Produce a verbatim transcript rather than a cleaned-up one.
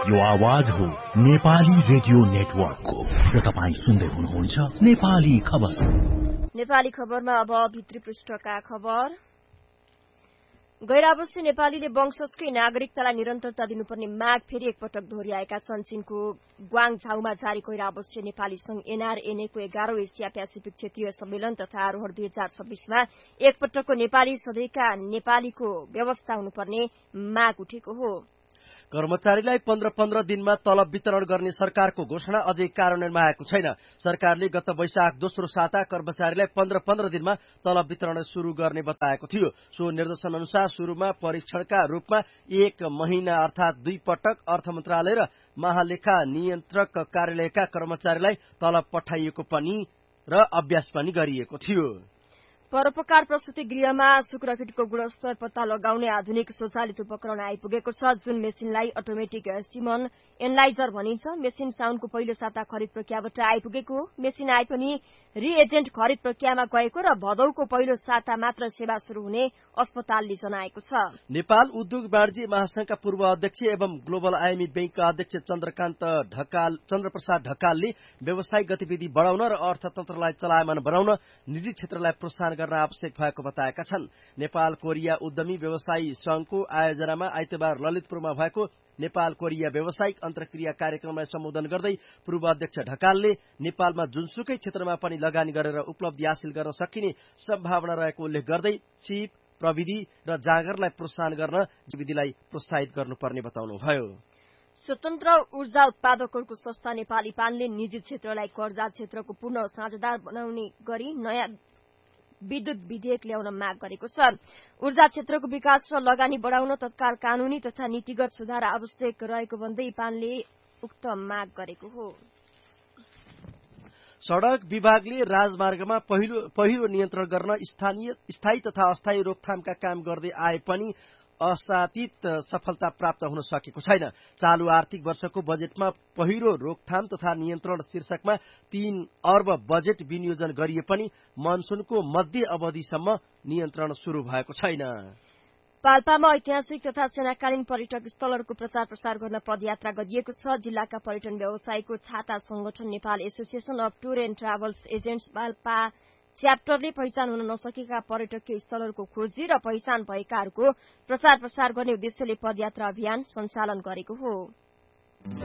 यो आवाज हो नेपाली रेडियो नेटवर्कको र तपाईँ सुन्दै हुनुहुन्छ नेपाली खबर। नेपाली खबरमा अब भित्री पृष्ठका खबर। गैर-आवासीय नेपालीले वंशजकै नागरिकतालाई निरन्तरता दिनुपर्ने माग फेरि एकपटक दोहोर्याएका छन्। चीनको ग्वाङझाउमा जारी गैर-आवासीय नेपाली संघ एनआरएनए को एघारौं एसिया पेसिफिक क्षेत्रीय सम्मेलन तथा आरोहण दुई हजार छब्बीसमा एकपटकको नेपाली सधैँका नेपालीको व्यवस्था हुनुपर्ने माग उठेको हो। कर्मचारीलाई पन्ध्र पन्ध्र दिनमा तलब वितरण गर्ने सरकारको घोषणा अझै कार्यान्वयनमा आएको छैन। सरकारले गत वैशाख दोस्रो साता कर्मचारीलाई पन्ध्र पन्ध्र दिनमा तलब वितरण शुरू गर्ने बताएको थियो। सो निर्देशन अनुसार शुरूमा परीक्षणका रूपमा एक महिना अर्थात दुई पटक अर्थ मन्त्रालय र महालेखा नियन्त्रक कार्यालयका कर्मचारीलाई तलब पठाइएको पनि र अभ्यास पनि गरिएको थियो। परोपकार प्रस्तुति गृहमा शुक्रफिटको गुणस्तर पत्ता लगाउने आधुनिक स्वचालित उपकरण आइपुगेको छ, जुन मेसिनलाई अटोमेटिक सिमन एनालाइजर भनिन्छ। मेसिन साउनको पहिलो साता खरिद प्रक्रियाबाट आइपुगेको। मेसिन आए पनि रिएजेन्ट खरिद प्रक्रियामा गएको र भदौको पहिलो साता मात्र सेवा शुरू हुने अस्पतालले जनाएको छ। नेपाल उद्योग वाणिज्य महासंघका पूर्व अध्यक्ष एवं ग्लोबल आइएमएफ बैंकका अध्यक्ष चन्द्रकान्त ढकाल चन्द्रप्रसाद ढकालले व्यावसायिक गतिविधि बढाउन र अर्थतन्त्रलाई चलायमान बनाउन निजी क्षेत्रलाई प्रोत्साहन गर्न आवश्यक भएको बताएका छन्। नेपाल कोरिया उद्यमी व्यवसायी संघको आयोजनामा आइतबार ललितपुरमा भएको नेपाल कोरिया व्यावसायिक अन्तर्क्रिया कार्यक्रमलाई सम्बोधन गर्दै पूर्व अध्यक्ष ढकालले नेपालमा जुनसुकै क्षेत्रमा पनि लगानी गरेर उपलब्धि हासिल गर्न सकिने सम्भावना रहेको उल्लेख गर्दै सिप प्रविधि र जागरलाई प्रोत्साहन गर्न गतिविधिलाई प्रोत्साहित गर्नुपर्ने बताउनुभयो। स्वतन्त्र ऊर्जा उत्पादकहरूको संस्था नेपाली पानले निजी क्षेत्रलाई कर्जा क्षेत्रको पूर्ण साझेदार बनाउने गरी नयाँ विद्युत विधेयक ल्याउन माग गरेको छ। ऊर्जा क्षेत्रको विकास र लगानी बढाउन तत्काल कानूनी तथा नीतिगत सुधार आवश्यक रहेको भन्दै पानले उक्त माग गरेको हो। सड़क विभागले राजमार्गमा पहिलो पहिरो नियन्त्रण गर्न स्थानीय स्थायी तथा अस्थायी रोकथामका काम गर्दै आए पनि असातीत सफलता प्राप्त हुन सकेको छैन। चालू आर्थिक वर्षको बजेटमा पहिरो रोकथाम तथा नियन्त्रण शीर्षकमा तीन अर्ब बजेट विनियोजन गरिए पनि मनसुनको मध्य अवधिसम्म नियन्त्रण शुरू भएको छैन। पाल्पामा ऐतिहासिक तथा सेनाकालीन पर्यटक स्थलहरूको प्रचार प्रसार गर्न पदयात्रा गरिएको छ। जिल्लाका पर्यटन व्यवसायको छाता संगठन Nepal association of tour and travels agents Palpa च्याप्टरले पहिचान हुन नसकेका पर्यटकीय स्थलहरूको खोजी र पहिचान भएकाहरूको प्रचार प्रसार गर्ने उद्देश्यले पदयात्रा अभियान सञ्चालन गरेको हो।